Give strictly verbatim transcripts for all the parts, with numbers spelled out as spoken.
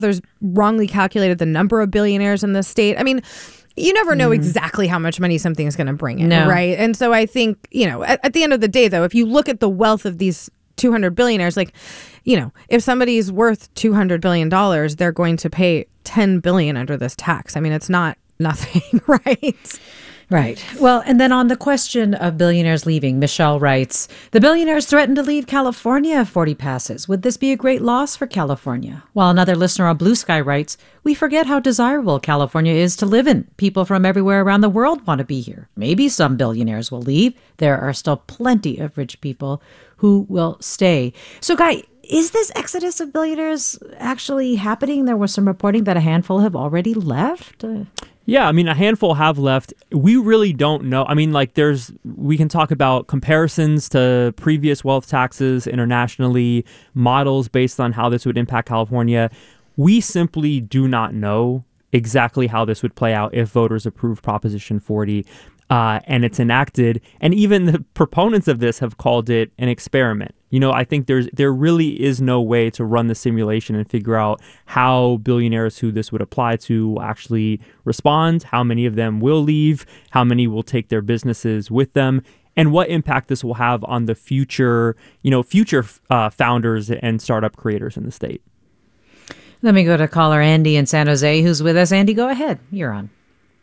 There's wrongly calculated the number of billionaires in the state. I mean, you never know mm. exactly how much money something is going to bring in, no. right? And so I think, you know, at, at the end of the day, though, if you look at the wealth of these two hundred billionaires, like, you know, if somebody's worth two hundred billion dollars, they're going to pay ten billion dollars under this tax. I mean, it's not nothing, right? Right. Well, and then on the question of billionaires leaving, Michelle writes, the billionaires threaten to leave California if forty passes. Would this be a great loss for California? While another listener on Blue Sky writes, we forget how desirable California is to live in. People from everywhere around the world want to be here. Maybe some billionaires will leave. There are still plenty of rich people who will stay. So, Guy, is this exodus of billionaires actually happening? There was some reporting that a handful have already left. Uh, Yeah, I mean, a handful have left. We really don't know. I mean, like, there's, we can talk about comparisons to previous wealth taxes internationally, models based on how this would impact California. We simply do not know exactly how this would play out if voters approve Proposition forty uh, and it's enacted. And even the proponents of this have called it an experiment. You know, I think there's there really is no way to run the simulation and figure out how billionaires who this would apply to will actually respond, how many of them will leave, how many will take their businesses with them, and what impact this will have on the future, you know, future uh, founders and startup creators in the state. Let me go to caller Andy in San Jose, who's with us. Andy, go ahead. You're on.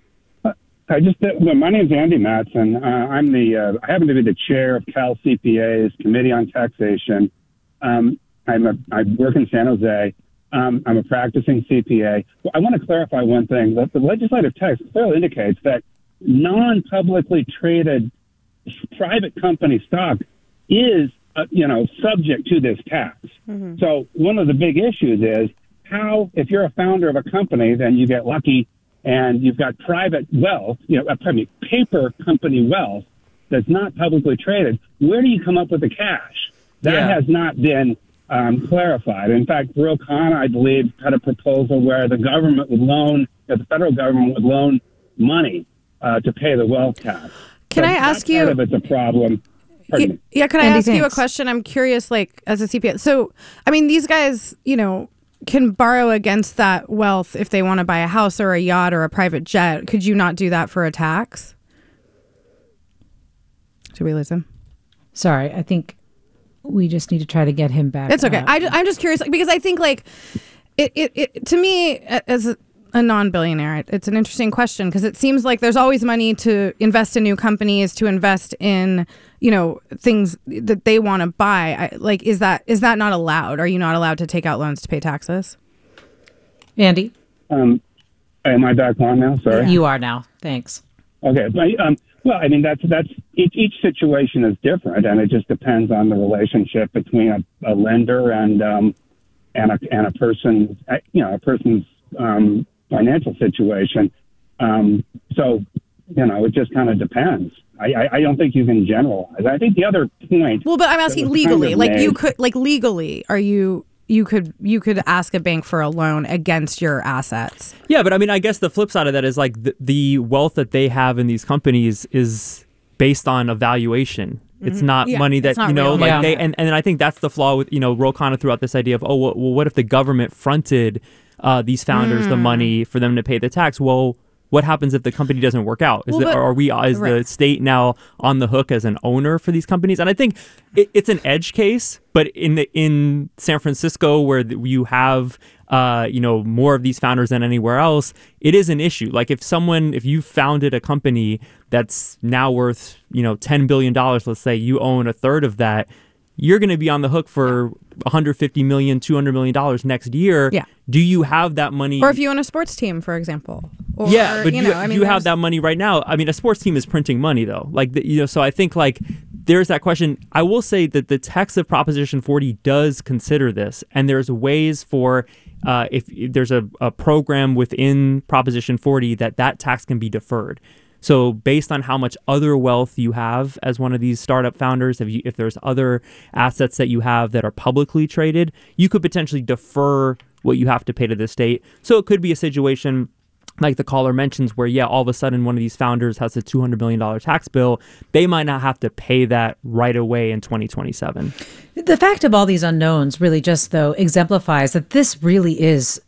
I just, well, my name is Andy Matson. Uh, I'm the, uh, I happen to be the chair of Cal C P A's Committee on Taxation. Um, I'm a, I work in San Jose. Um, I'm a practicing C P A. Well, I want to clarify one thing. The, the legislative text clearly indicates that non-publicly traded private company stock is, uh, you know, subject to this tax. Mm-hmm. So one of the big issues is how, if you're a founder of a company, then you get lucky and you've got private wealth, you know, pardon me, paper company wealth that's not publicly traded. Where do you come up with the cash? That yeah. has not been um, clarified. In fact, Ro Khanna, I believe, had a proposal where the government would loan, you know, the federal government would loan money uh, to pay the wealth tax. Can so I ask you? Part of it's a problem. Yeah, yeah, can I Andy, ask thanks. you a question? I'm curious, like, as a C P A. So, I mean, these guys, you know, can borrow against that wealth if they want to buy a house or a yacht or a private jet. Could you not do that for a tax? Did we lose him? Sorry, I think we just need to try to get him back. It's okay. I, I'm just curious because I think, like, it, it, it to me, as a, a non-billionaire, it's an interesting question because it seems like there's always money to invest in new companies, to invest in, you know, things that they want to buy. I, like, is that is that not allowed? Are you not allowed to take out loans to pay taxes? Andy? Um, am I back on now? Sorry. You are now. Thanks. Okay. But, um, well, I mean, that's that's each, each situation is different, and it just depends on the relationship between a, a lender and um, and a and a person, you know, a person's um, financial situation. Um, so, you know, it just kind of depends. I, I, I don't think you can generalize. I think the other point. Well, but I'm asking legally, kind of like made, you could, like legally, are you, you could, you could ask a bank for a loan against your assets. Yeah, but I mean, I guess the flip side of that is like the, the wealth that they have in these companies is based on a valuation. It's not yeah, money that, not you know, real. like yeah. they, and, and I think that's the flaw with, you know, Ro Khanna threw out this idea of, oh, well, what if the government fronted uh, these founders mm. the money for them to pay the tax? Well, what happens if the company doesn't work out? Is well, but, the, are we is right. the state now on the hook as an owner for these companies? And I think it, it's an edge case, but in the, in San Francisco where you have uh, you know more of these founders than anywhere else, it is an issue. Like if someone, if you founded a company that's now worth you know ten billion dollars, let's say you own a third of that, you're going to be on the hook for one hundred fifty million dollars, two hundred million dollars next year. Yeah. Do you have that money? Or if you own a sports team, for example. Or, yeah, but you, you, know, I mean, you have that money right now. I mean, a sports team is printing money, though. Like, the, you know, so I think, like, there's that question. I will say that the text of Proposition forty does consider this, and there's ways for, uh, if, if there's a, a program within Proposition forty that that tax can be deferred. So based on how much other wealth you have as one of these startup founders, if you, if there's other assets that you have that are publicly traded, you could potentially defer what you have to pay to the state. So it could be a situation like the caller mentions where, yeah, all of a sudden one of these founders has a two hundred million dollars tax bill. They might not have to pay that right away in twenty twenty-seven. The fact of all these unknowns really just, though, exemplifies that this really is